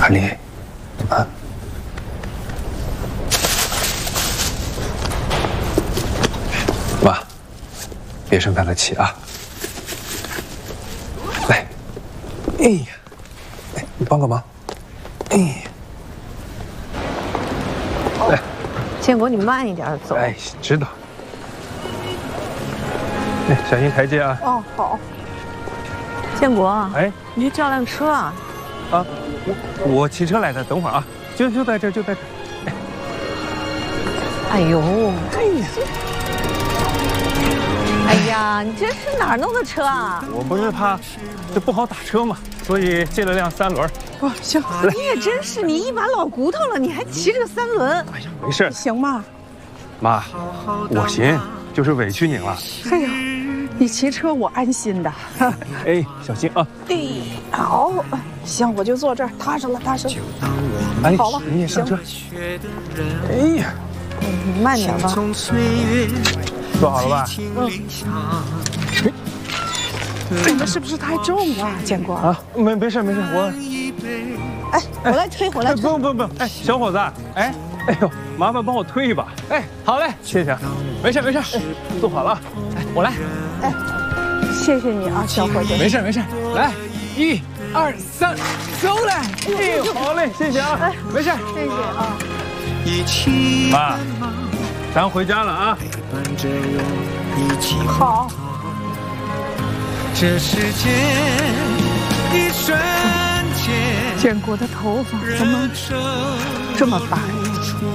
韩林，啊，妈，别生他的气啊！来，哎呀，哎，你帮个忙，哎呀，来， 建国，你慢一点走。 哎，知道。哎，小心台阶啊！ 哦，好。建国， 哎， 你去叫辆车啊！ 啊，我骑车来的，等会儿啊，就在这，就在这。 哎呦， 哎呀， 哎呀，你这是哪儿弄的车啊？ 我不是怕这不好打车嘛，所以借了辆3轮。 哦，行，你也真是，你一把老骨头了，你还骑这个3轮？ 哎呀，没事， 行吗？ 妈，我行，就是委屈您了。 哎呀，你骑车我安心的。 哎，小心啊！ 哎，好，行，我就坐这儿，踏实了，踏实了。 哎， 好了， 你也上车。哎呀， 你慢点吧。 坐好了吧？ 你们是不是太重了，建国？ 啊，没事，我。 哎，我来推，我来推。 不，哎，小伙子，哎呦，麻烦帮我推一把。 哎，好嘞， 谢谢。 没事， 哎，坐好了。 哎，我来。 哎，谢谢你啊，小伙子。 没事，来，1、2、3，走嘞！ 哎，好嘞，谢谢啊。 哎， 没事， 谢谢啊。 妈，咱回家了啊。 好。 这世间一瞬间， 建国的头发怎么这么白？